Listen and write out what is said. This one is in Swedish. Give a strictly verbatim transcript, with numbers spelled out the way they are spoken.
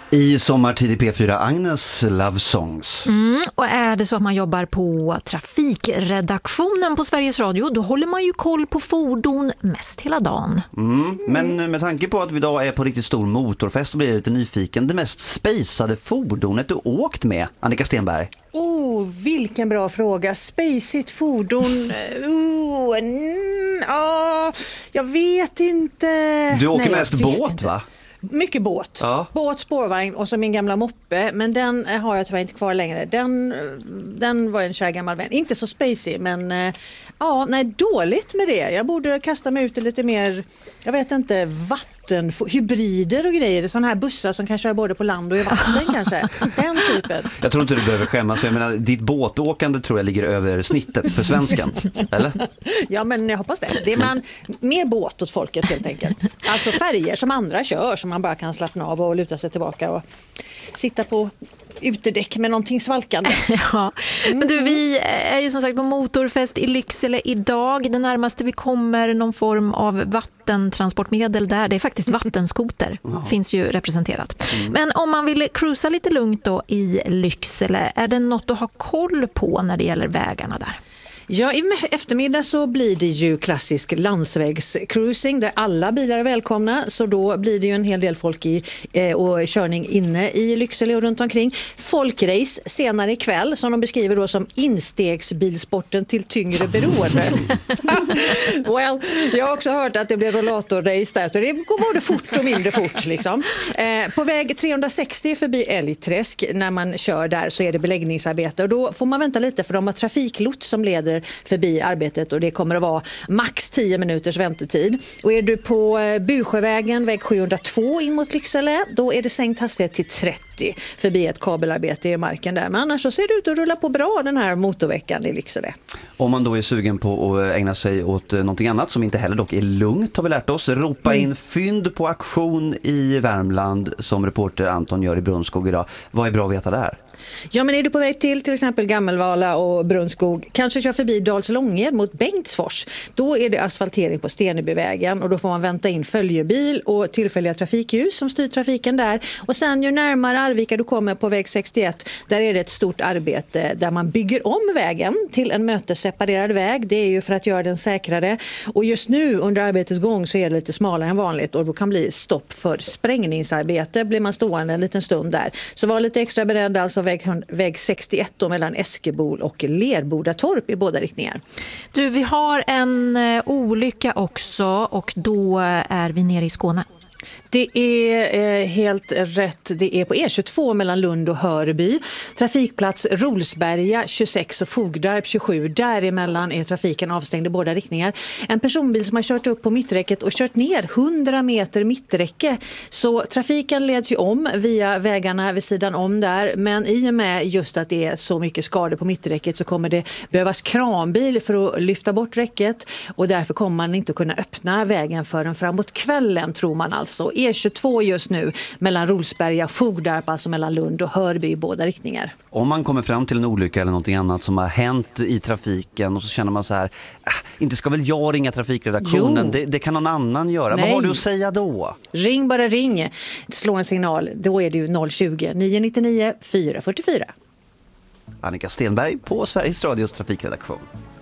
I sommartid i P fyra, Agnes Love Songs. Mm, och är det så att man jobbar på trafikredaktionen på Sveriges Radio, då håller man ju koll på fordon mest hela dagen. Mm, men med tanke på att vi idag är på riktigt stor motorfest och blir lite nyfiken, det mest spacade fordonet du åkt med, Annika Stenberg? Oh, vilken bra fråga. Spacigt fordon. Oh, mm, oh, jag vet inte. Du åker Nej, mest båt, inte. va? Mycket båt. Ja. Båt, spårvagn och så min gamla moppe. Men den har jag tyvärr inte kvar längre. Den, den var en kär gammal vän. Inte så spacey, men ja, nej, dåligt med det. Jag borde kasta mig ut i lite mer, jag vet inte, vatten, hybrider och grejer. Sådana här bussar som kan köra både på land och i vatten kanske. Den typen. Jag tror inte du behöver skämmas. Jag menar, ditt båtåkande tror jag ligger över snittet för svenskan. Eller? Ja, men jag hoppas det. Det är man mer båt åt folket helt enkelt. Alltså färger som andra kör, som man bara kan slappna av och luta sig tillbaka och sitta på utedäck med någonting svalkande. Ja, men du, vi är ju som sagt på motorfest i Lycksele idag. Det närmaste vi kommer någon form av vattentransportmedel där. Det är faktiskt vattenskoter. Ja. Finns ju representerat. Mm. Men om man vill cruisa lite lugnt då i Lycksele, är det något att ha koll på när det gäller vägarna där? Ja, i eftermiddag så blir det ju klassisk landsvägscruising där alla bilar är välkomna, så då blir det ju en hel del folk i, eh, och körning inne i Lycksele och runt omkring. Folkrace senare ikväll som de beskriver då som instegsbilsporten till tyngre beroende. Well, jag har också hört att det blir rollatorrace där, så det går både fort och mindre fort liksom. Eh, på väg trehundrasextio förbi Älgträsk när man kör där så är det beläggningsarbete och då får man vänta lite för de har trafiklots som leder förbi arbetet och det kommer att vara max tio minuters väntetid. Och är du på Busjövägen, väg sjuhundratvå in mot Lycksele, då är det sänkt hastighet till trettio förbi ett kabelarbete i marken där. Men annars så ser det ut att rulla på bra den här motorveckan i Lycksele. Om man då är sugen på att ägna sig åt någonting annat som inte heller dock är lugnt, har vi lärt oss. Ropa in fynd på auktion i Värmland som reporter Anton gör i Brunskog idag. Vad är bra att veta där? Ja, men är du på väg till till exempel Gammelvala och Brunskog, kanske kör förbi Dalslånged mot Bengtsfors, då är det asfaltering på Stenebyvägen och då får man vänta in följebil och tillfälliga trafikljus som styr trafiken där. Och sen ju närmare Arvika du kommer på väg sextioett, där är det ett stort arbete där man bygger om vägen till en mötesseparerad väg. Det är ju för att göra den säkrare. Och just nu under arbetets gång så är det lite smalare än vanligt och då kan bli stopp för sprängningsarbete. Blir man stående en liten stund där. Så var lite extra beredd, alltså väg, väg sextioett då, mellan Eskebol och Lerbodatorp i båda riktningar. Du, vi har en eh, olycka också och då är vi nere i Skåne. Det är eh, helt rätt. Det är på E tjugotvå mellan Lund och Hörby. Trafikplats Rolsberga tjugosex och Fogdarp tjugosju. Däremellan är trafiken avstängd i båda riktningar. En personbil som har kört upp på mitträcket och kört ner hundra meter mitträcke. Så trafiken leds ju om via vägarna vid sidan om där. Men i och med just att det är så mycket skador på mitträcket så kommer det behövas kranbil för att lyfta bort räcket. Och därför kommer man inte kunna öppna vägen förrän framåt kvällen, tror man alltså. E tjugotvå just nu mellan Rolsberga och Fogdarp, alltså mellan Lund och Hörby i båda riktningar. Om man kommer fram till en olycka eller någonting annat som har hänt i trafiken och så känner man så här, äh, inte ska väl jag ringa trafikredaktionen, det, det kan någon annan göra. Nej. Vad har du att säga då? Ring bara ring, slå en signal, då är det ju noll tjugo, nio nio nio, fyra fyra fyra. Annika Stenberg på Sveriges Radios trafikredaktion.